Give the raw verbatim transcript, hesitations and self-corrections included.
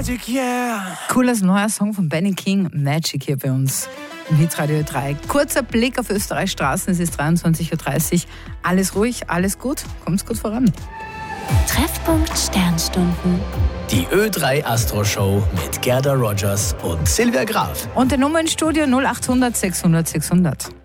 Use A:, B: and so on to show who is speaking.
A: Magic, yeah.
B: Cooles neuer Song von Benny King, Magic, hier bei uns im Hitradio drei. Kurzer Blick auf Österreichs Straßen, es ist dreiundzwanzig Uhr dreißig. Alles ruhig, alles gut, kommt's gut voran.
C: Treffpunkt Sternstunden.
D: Die Ö drei Astro Show mit Gerda Rogers und Silvia Graf.
B: Und der Nummer ins Studio null acht hundert sechshundert sechshundert.